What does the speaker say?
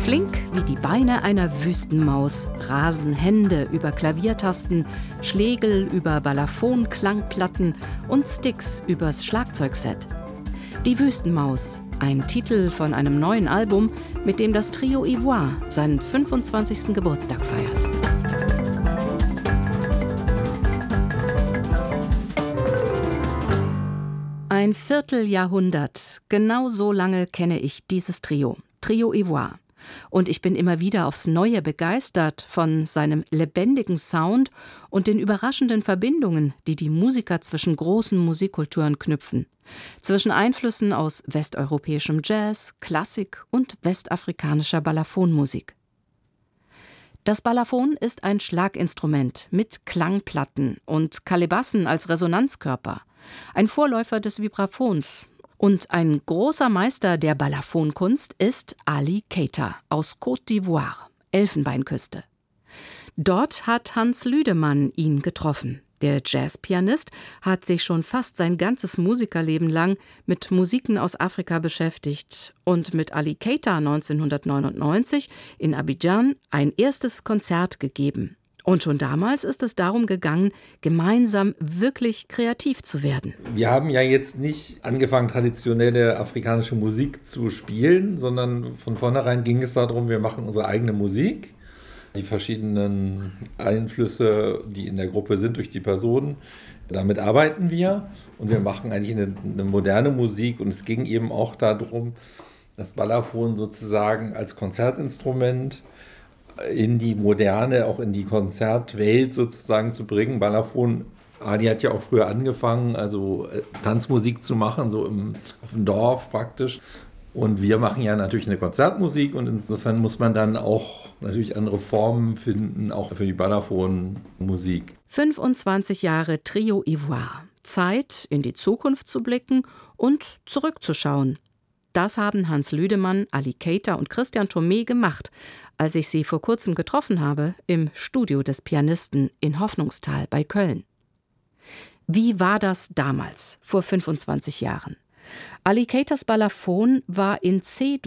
Flink wie die Beine einer Wüstenmaus rasen Hände über Klaviertasten, Schlegel über Balaphon-Klangplatten und Sticks übers Schlagzeugset. Die Wüstenmaus, ein Titel von einem neuen Album, mit dem das Trio Ivoire seinen 25. Geburtstag feiert. Ein Vierteljahrhundert, genau so lange kenne ich dieses Trio, Trio Ivoire. Und ich bin immer wieder aufs Neue begeistert von seinem lebendigen Sound und den überraschenden Verbindungen, die die Musiker zwischen großen Musikkulturen knüpfen. Zwischen Einflüssen aus westeuropäischem Jazz, Klassik und westafrikanischer Balaphonmusik. Das Balaphon ist ein Schlaginstrument mit Klangplatten und Kalebassen als Resonanzkörper. Ein Vorläufer des Vibraphons. Und ein großer Meister der Balaphonkunst ist Ali Keita aus Côte d'Ivoire, Elfenbeinküste. Dort hat Hans Lüdemann ihn getroffen. Der Jazzpianist hat sich schon fast sein ganzes Musikerleben lang mit Musiken aus Afrika beschäftigt und mit Ali Keita 1999 in Abidjan ein erstes Konzert gegeben. Und schon damals ist es darum gegangen, gemeinsam wirklich kreativ zu werden. Wir haben ja jetzt nicht angefangen, traditionelle afrikanische Musik zu spielen, sondern von vornherein ging es darum, wir machen unsere eigene Musik. Die verschiedenen Einflüsse, die in der Gruppe sind durch die Personen, damit arbeiten wir. Und wir machen eigentlich eine moderne Musik. Und es ging eben auch darum, das Balaphon sozusagen als Konzertinstrument in die Moderne, auch in die Konzertwelt sozusagen zu bringen. Balaphon, Ali hat ja auch früher angefangen, also Tanzmusik zu machen, so auf dem Dorf praktisch. Und wir machen ja natürlich eine Konzertmusik und insofern muss man dann auch natürlich andere Formen finden, auch für die Balaphon-Musik. 25 Jahre Trio Ivoire. Zeit, in die Zukunft zu blicken und zurückzuschauen. Das haben Hans Lüdemann, Ali Keita und Christian Thomet gemacht, als ich sie vor kurzem getroffen habe im Studio des Pianisten in Hoffnungstal bei Köln. Wie war das damals, vor 25 Jahren? Ali Keitas Balaphon war in C-Dur